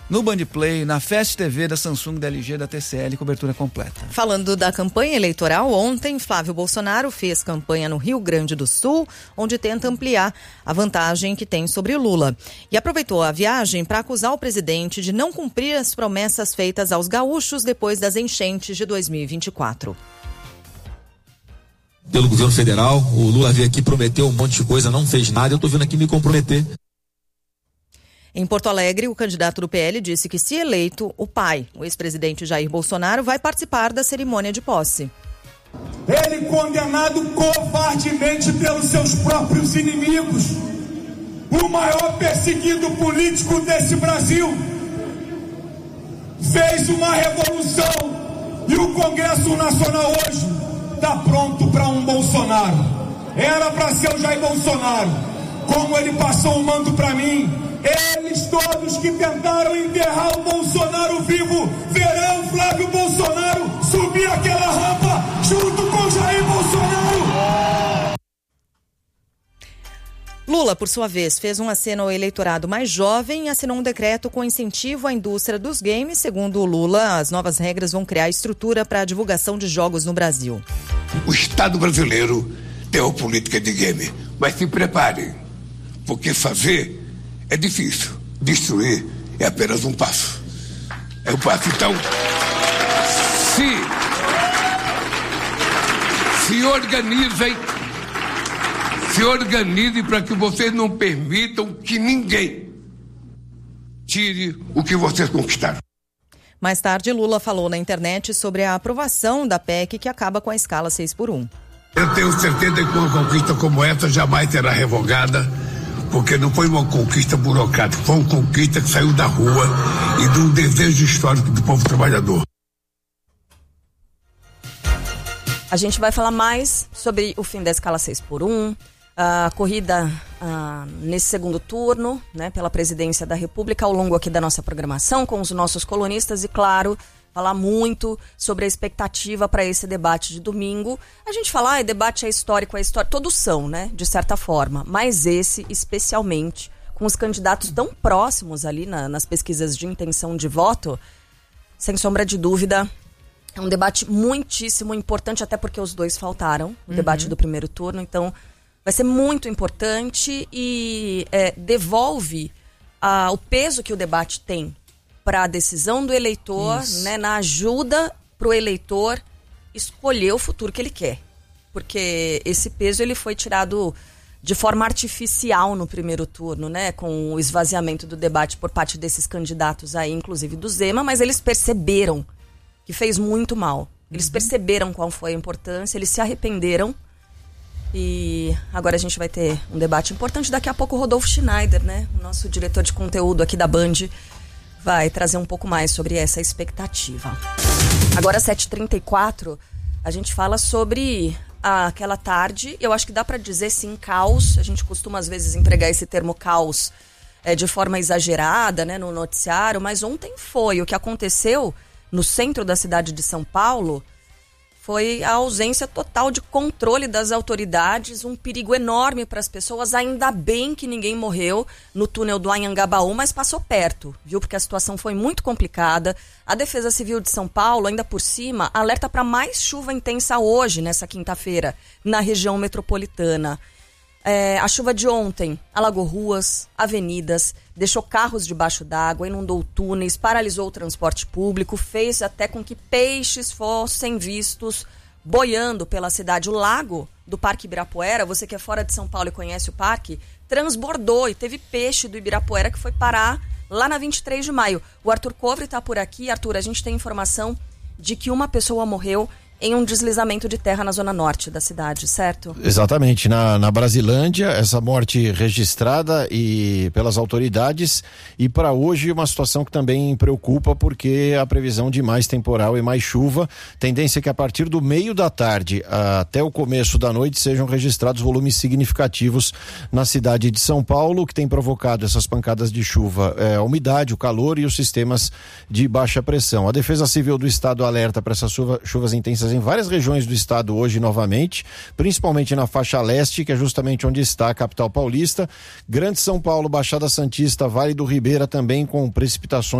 no Band Play, na Fast TV da Samsung, da LG, da TCL, cobertura completa. Falando da campanha eleitoral, ontem Flávio Bolsonaro fez campanha no Rio Grande do Sul, onde tenta ampliar a vantagem que tem sobre Lula. E aproveitou a viagem para acusar o presidente de não cumprir as promessas feitas aos gaúchos depois das enchentes de 2024. Pelo governo federal, o Lula veio aqui, prometeu um monte de coisa, não fez nada, eu estou vindo aqui me comprometer. Em Porto Alegre, o candidato do PL disse que, se eleito, o pai, o ex-presidente Jair Bolsonaro, vai participar da cerimônia de posse. Ele condenado covardemente pelos seus próprios inimigos, o maior perseguido político desse Brasil, fez uma revolução e o Congresso Nacional hoje está pronto para um Bolsonaro. Era para ser o Jair Bolsonaro. Como ele passou o manto para mim, eles todos que tentaram enterrar o Bolsonaro vivo verão Flávio Bolsonaro subir aquela rampa junto com Jair Bolsonaro. Lula, por sua vez, fez um aceno ao eleitorado mais jovem e assinou um decreto com incentivo à indústria dos games. Segundo o Lula, as novas regras vão criar estrutura para a divulgação de jogos no Brasil. O Estado brasileiro tem uma política de game, mas se preparem, porque fazer é difícil, destruir é apenas um passo. É um passo. Então, se organizem para que vocês não permitam que ninguém tire o que vocês conquistaram. Mais tarde, Lula falou na internet sobre a aprovação da PEC que acaba com a escala 6x1. Eu tenho certeza que uma conquista como essa jamais será revogada, porque não foi uma conquista burocrática, foi uma conquista que saiu da rua e de um desejo histórico do povo trabalhador. A gente vai falar mais sobre o fim da escala 6x1, a corrida nesse segundo turno, né, pela presidência da República, ao longo aqui da nossa programação, com os nossos colunistas e, claro, falar muito sobre a expectativa para esse debate de domingo. A gente fala, debate é histórico, todos são, né, de certa forma, mas esse especialmente, com os candidatos tão próximos ali nas pesquisas de intenção de voto, sem sombra de dúvida, é um debate muitíssimo importante, até porque os dois faltaram, o debate do primeiro turno, então vai ser muito importante e devolve o peso que o debate tem para a decisão do eleitor, né, na ajuda para o eleitor escolher o futuro que ele quer. Porque esse peso ele foi tirado de forma artificial no primeiro turno, né, com o esvaziamento do debate por parte desses candidatos aí, inclusive do Zema, mas eles perceberam que fez muito mal. Eles perceberam qual foi a importância, eles se arrependeram. E agora a gente vai ter um debate importante. Daqui a pouco o Rodolfo Schneider, né, o nosso diretor de conteúdo aqui da Band, vai trazer um pouco mais sobre essa expectativa. Agora, 7h34, a gente fala sobre aquela tarde. Eu acho que dá para dizer, sim, caos. A gente costuma, às vezes, empregar esse termo caos de forma exagerada, né, no noticiário. Mas ontem foi. O que aconteceu no centro da cidade de São Paulo foi a ausência total de controle das autoridades, um perigo enorme para as pessoas. Ainda bem que ninguém morreu no túnel do Anhangabaú, mas passou perto, viu? Porque a situação foi muito complicada. A Defesa Civil de São Paulo, ainda por cima, alerta para mais chuva intensa hoje, nessa quinta-feira, na região metropolitana. A chuva de ontem alagou ruas, avenidas, deixou carros debaixo d'água, inundou túneis, paralisou o transporte público, fez até com que peixes fossem vistos boiando pela cidade. O lago do Parque Ibirapuera, você que é fora de São Paulo e conhece o parque, transbordou e teve peixe do Ibirapuera que foi parar lá na 23 de maio. O Arthur Covre está por aqui. Arthur, a gente tem informação de que uma pessoa morreu em um deslizamento de terra na zona norte da cidade, certo? Exatamente, na Brasilândia, essa morte registrada pelas autoridades, e para hoje uma situação que também preocupa, porque a previsão de mais temporal e mais chuva, tendência que a partir do meio da tarde até o começo da noite sejam registrados volumes significativos na cidade de São Paulo, que tem provocado essas pancadas de chuva, a umidade, o calor e os sistemas de baixa pressão. A Defesa Civil do Estado alerta para essas chuvas intensas em várias regiões do estado hoje novamente, principalmente na faixa leste, que é justamente onde está a capital paulista. Grande São Paulo, Baixada Santista, Vale do Ribeira também com precipitações